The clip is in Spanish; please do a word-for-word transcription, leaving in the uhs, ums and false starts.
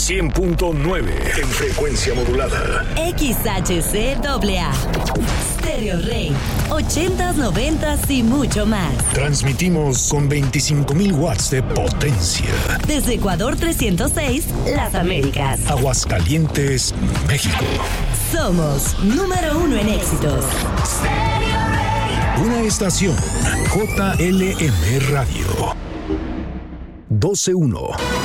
cien punto nueve en frecuencia modulada. X H C A A. Stereo Rey. ochentas, noventas y mucho más. Transmitimos con veinticinco mil watts de potencia. Desde Ecuador trescientos seis, Las Américas. Aguascalientes, México. Somos número uno en éxitos. Stereo Rey. Una estación J L M Radio. doce uno.